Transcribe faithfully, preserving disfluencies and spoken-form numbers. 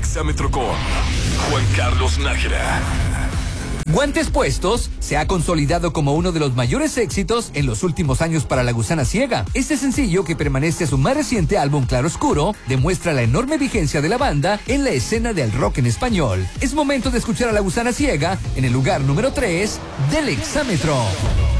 Exámetro con Juan Carlos Nájera. Guantes Puestos se ha consolidado como uno de los mayores éxitos en los últimos años para La Gusana Ciega. Este sencillo, que permanece a su más reciente álbum Claroscuro, demuestra la enorme vigencia de la banda en la escena del rock en español. Es momento de escuchar a La Gusana Ciega en el lugar número tres del Exámetro.